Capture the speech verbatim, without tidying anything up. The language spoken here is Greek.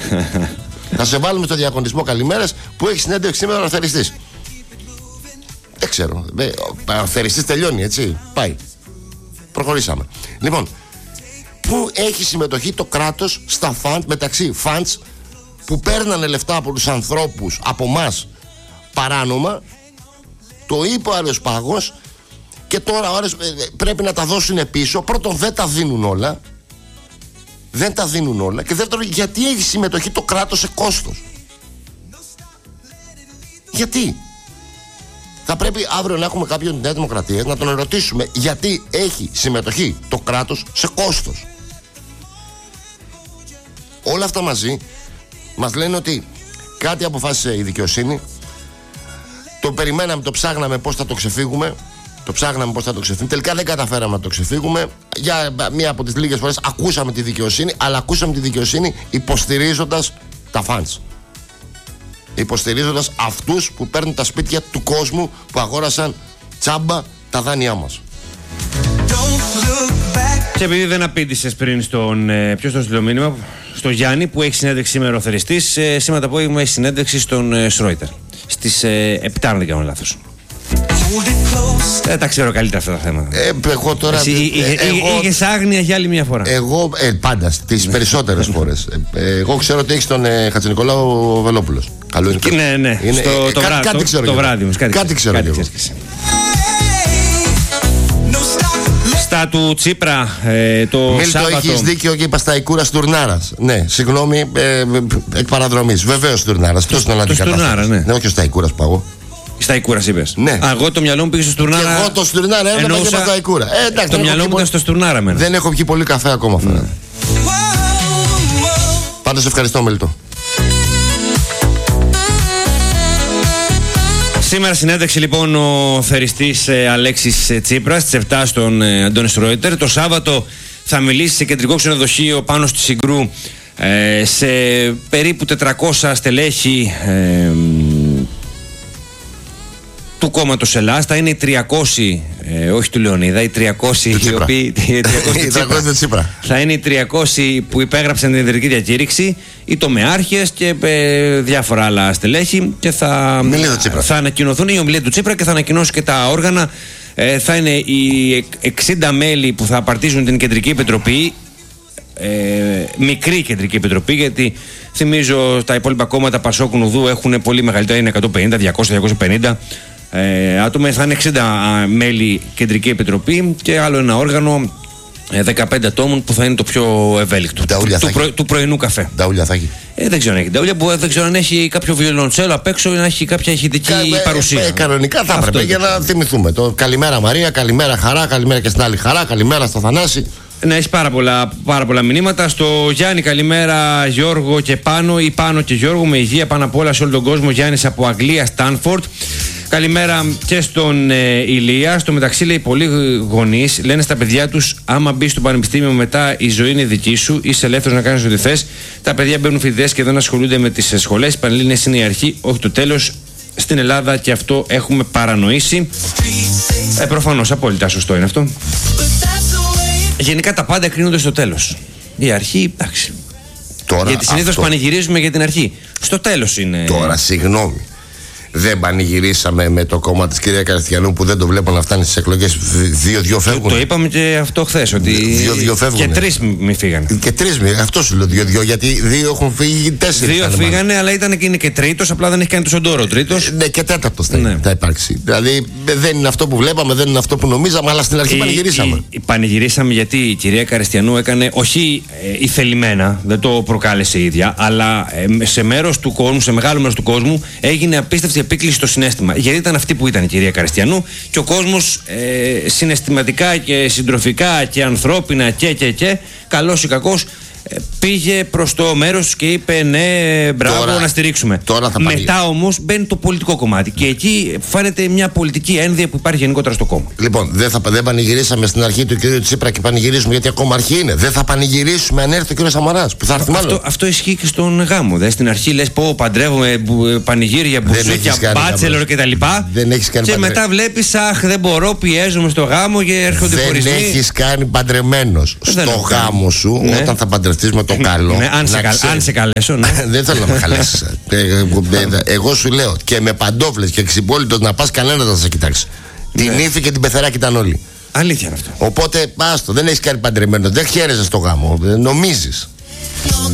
Θα σε βάλουμε στο διαγωνισμό καλημέρας που έχει συνέντευξη σήμερα ο αφαιριστής. Δεν ξέρω. Ο αφαιριστής τελειώνει, έτσι. Πάει. Προχωρήσαμε. Λοιπόν, πού έχει συμμετοχή το κράτος στα φαντ, μεταξύ φαντς που παίρνανε λεφτά από τους ανθρώπους, από εμάς, παράνομα. Το είπε ο Αεροσπάγος και τώρα ώρες πρέπει να τα δώσουν πίσω. Πρώτον, δεν τα δίνουν όλα. Δεν τα δίνουν όλα. Και δεύτερον, γιατί έχει συμμετοχή το κράτος σε κόστος. Γιατί. Θα πρέπει αύριο να έχουμε κάποιον τη Νέα Δημοκρατία να τον ερωτήσουμε γιατί έχει συμμετοχή το κράτος σε κόστος. Όλα αυτά μαζί μας λένε ότι κάτι αποφάσισε η δικαιοσύνη. Το περιμέναμε, το ψάχναμε πώς θα το ξεφύγουμε. Το ψάχναμε πώς θα το ξεφύγουμε. Τελικά δεν καταφέραμε να το ξεφύγουμε. Για μία από τις λίγες φορές ακούσαμε τη δικαιοσύνη, αλλά ακούσαμε τη δικαιοσύνη υποστηρίζοντας τα φαντς. Υποστηρίζοντας αυτούς που παίρνουν τα σπίτια του κόσμου, που αγόρασαν τσάμπα τα δάνειά μας. Και επειδή δεν απήντησες πριν στον. Ε, ποιος το στείλει το μήνυμα, στο Γιάννη που έχει συνέντευξη σήμερα ο Θεριστής, ε, σήμερα το απόγευμα έχει συνέντευξη στον ε, Σρόιτερ. Στις ε, επτά, αν δεν κάνω λάθος. Δεν τα ξέρω καλύτερα αυτά τα θέματα. Ε, εγώ τώρα. Εσύ ε, ε, εγώ, είχες άγνοια για άλλη μια φορά. Εγώ ε, πάντα, τις περισσότερες φορές. Ε, εγώ ξέρω ότι έχεις τον ε, Χατζηνικολάου Βελόπουλος. Καλό είναι. Ναι, ναι. Είναι, στο, ε, το, κά, βρά, κάτι το, ξέρω το βράδυ μου. Κάτι, κάτι ξέρω κάτι εγώ. Στα του Τσίπρα ε, το Μίλτο, Σάββατο. έχεις δίκιο και είπα στα Ικούρας Τουρνάρας. Ναι, συγγνώμη, ε, εκ παραδρομής. Βεβαίως Τουρνάρας. Ποιος τον αντικατάσταση. Ναι. Ναι, όχι ο Σταϊκούρας παγώ. Στα Ικούρα είπες. Ναι. Α, εγώ το μυαλό μου πήγε στο Στουρνάρα. Και εγώ το Στουρνάρα έβλεπα και στα Ικούρα. Ε, εντάξει, το μυαλό μου ήταν στο Στουρνάρα μένα. Δεν έχω πιει πολύ καφέ ακόμα. Ναι. Πάντως ευχαριστώ, Μίλτο. Σήμερα συνέντευξη λοιπόν ο θεριστής ε, Αλέξης ε, Τσίπρας στις επτά στον ε, Αντώνη Σρόιτερ. Το Σάββατο θα μιλήσει σε κεντρικό ξενοδοχείο πάνω στη Συγκρού ε, σε περίπου τετρακόσια στελέχη ε, του κόμματος Ελλάς. Θα είναι οι τριακόσιοι, ε, όχι του Λεωνίδα, οι τριακόσιοι οι οποίοι. τριακόσιοι Τσίπρα. Θα είναι οι τριακόσιοι που υπέγραψαν την ιδρυτική διακήρυξη, οι τομεάρχες και ε, διάφορα άλλα στελέχη. Και θα, θα ανακοινωθούν η ομιλία του Τσίπρα και θα ανακοινώσουν και τα όργανα. Ε, θα είναι οι εξήντα μέλη που θα απαρτίζουν την Κεντρική Επιτροπή. Ε, μικρή Κεντρική Επιτροπή, γιατί θυμίζω τα υπόλοιπα κόμματα Πασόκ, Νουδού έχουν πολύ μεγαλύτερα, είναι εκατόν πενήντα, διακόσια, διακόσια πενήντα ε, άτομα. Θα είναι εξήντα μέλη Κεντρική Επιτροπή και άλλο ένα όργανο ε, δεκαπέντε ατόμων που θα είναι το πιο ευέλικτο του, του, προ, του πρωινού καφέ. Νταούλια θα έχει. Ε, δεν ξέρω αν έχει νταούλια, δεν ξέρω αν έχει κάποιο βιολοντσέλο απ' έξω ή να έχει κάποια ηχητική Κα, παρουσία. Ε, ε, κανονικά θα έπρεπε για να θυμηθούμε το καλημέρα Μαρία, καλημέρα Χαρά, καλημέρα και στην άλλη Χαρά, καλημέρα στο Θανάση. Ναι, έχει πάρα πολλά, πάρα πολλά μηνύματα. Στο Γιάννη, καλημέρα Γιώργο και Πάνο, ή Πάνο και Γιώργο, με υγεία πάνω απ' όλα σε όλο τον κόσμο. Γιάννης από Αγγλία, Στάνφορντ. Καλημέρα και στον ε, Ηλία. Στο μεταξύ, λέει, πολλοί γονείς λένε στα παιδιά τους: άμα μπει στο πανεπιστήμιο μετά, η ζωή είναι δική σου, είσαι ελεύθερος να κάνεις ό,τι θες. Τα παιδιά μπαίνουν φοιτητές και δεν ασχολούνται με τις σχολές. Οι Πανελλήνιες είναι η αρχή, όχι το τέλος. Στην Ελλάδα και αυτό έχουμε παρανοήσει. Ε, προφανώς, απόλυτα σωστό είναι αυτό. Γενικά τα πάντα κρίνονται στο τέλος. Η αρχή, εντάξει. Τώρα, γιατί συνήθως αυτό... πανηγυρίζουμε για την αρχή. Στο τέλος είναι. Τώρα, συγγνώμη. Δεν πανηγυρίσαμε με το κόμμα της κυρία Καριστιανού που δεν το βλέπω να φτάνει στις εκλογές. Δύο-δύο φεύγουν. Το, το είπαμε και αυτό χθες. Ότι δύο-δύο φεύγουν. Και τρεις μη φύγανε. Και τρεις μη. Αυτό σου λέω δύο-δύο. Γιατί δύο έχουν φύγει, τέσσερις. Δύο φύγανε, μάλλον. Αλλά ήταν και είναι και τρίτος. Απλά δεν έχει κάνει το σοντόρο τρίτος. Ναι, και τέταρτος θα, ναι. θα υπάρξει. Δηλαδή δεν είναι αυτό που βλέπαμε, δεν είναι αυτό που νομίζαμε, αλλά στην αρχή η, πανηγυρίσαμε. Η, η, πανηγυρίσαμε γιατί η κυρία Καριστιανού έκανε, όχι ε, ηθελημένα, δεν το προκάλεσε η ίδια, αλλά ε, σε μέρος του κόσμου, σε μεγάλο μέρος του κόσμου, έγινε απίστευτη επίκληση στο συναίσθημα. Γιατί ήταν αυτή που ήταν η κυρία Καριστιανού και ο κόσμος ε, συναισθηματικά και συντροφικά και ανθρώπινα και και και καλός ή κακός ε, πήγε προς το μέρος και είπε ναι, μπράβο, τώρα, να στηρίξουμε. Τώρα θα Μετά όμως μπαίνει το πολιτικό κομμάτι και εκεί φαίνεται μια πολιτική ένδυα που υπάρχει γενικότερα στο κόμμα. Λοιπόν, δεν, θα, δεν πανηγυρίσαμε στην αρχή του κ. Τσίπρα και πανηγυρίσουμε γιατί ακόμα αρχή είναι. Δεν θα πανηγυρίσουμε αν έρθει ο κ. Σαμαράς που θα έρθει μάλλον. Αυτό, αυτό ισχύει και στον γάμο. Δε. Στην αρχή λες πω παντρεύομαι πανηγύρια, μπουζούκια, μπάτσελορ κτλ. Δεν έχεις κάνει. Και παντρε... μετά βλέπεις, αχ, δεν μπορώ, πιέζομαι στο γάμο και έρχονται χωρισμοί. Δεν έχεις κάνει παντρεμένος στο γάμο σου, ναι. Όταν θα παντρευτείς στήσουμε το καλό. Ναι, αν, σε καλ, αν σε καλέσω, ναι. Δεν θέλω να με καλέσεις. Εγώ σου λέω και με παντόφλες και εξυπόλυτος να πας, κανένα δεν θα σε κοιτάξει. Ναι. Την ύφη και την πεθεράκη ήταν όλοι. Αλήθεια είναι αυτό. Οπότε άστο, δεν έχεις κάνει παντρεμένο, δεν χαίρεσαι στο γάμο, νομίζεις.